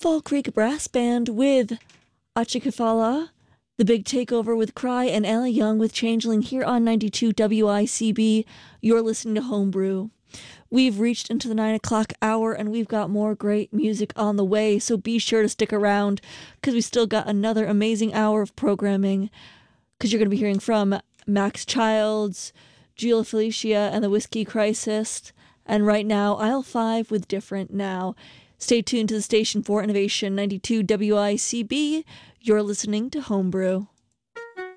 Fall Creek Brass Band with Achikafala, The Big Takeover with Cry, and Ella Young with Changeling here on 92 WICB. You're listening to Homebrew. We've reached into the 9 o'clock hour and we've got more great music on the way, so be sure to stick around because we still got another amazing hour of programming, because you're going to be hearing from Max Childs, Gila Felicia and the Whiskey Crisis, and right now Aisle 5 with Different Now. Stay tuned to the station for Innovation 92 WICB. You're listening to Homebrew.